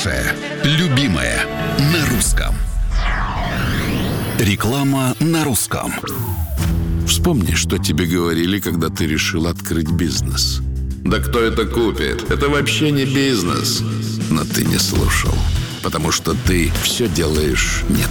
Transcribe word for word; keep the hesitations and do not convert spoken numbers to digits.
Вашее любимое на русском. Реклама на русском. Вспомни, что тебе говорили, когда ты решил открыть бизнес. Да кто это купит? Это вообще не бизнес. Но ты не слушал, потому что ты все делаешь не